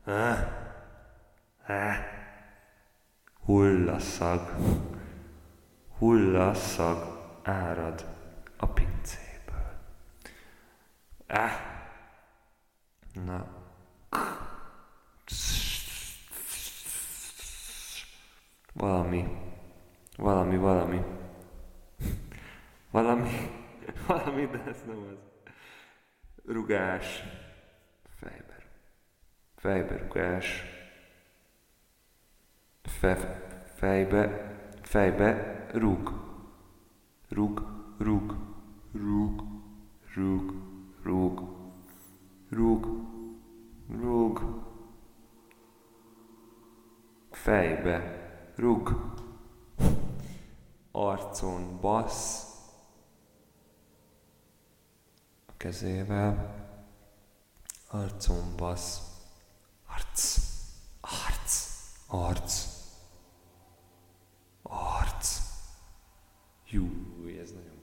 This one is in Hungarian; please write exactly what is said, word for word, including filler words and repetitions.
Hullaszag. Hullaszag árad a pincéből. Ah. Na. Valami. Valami, valami. Valami. Valami, de ez nem az. Rugás. Fejbe. Fejbe rugás. Fe, fejbe. Fejbe rug. Rug. Rug. Rug. Rug. Rug. Rug. Rug. Fejbe. Rug. Arcon bassz. A kezével. Arcon bassz. Arc. Arc. Arc. Arc. Jú, ez nagyon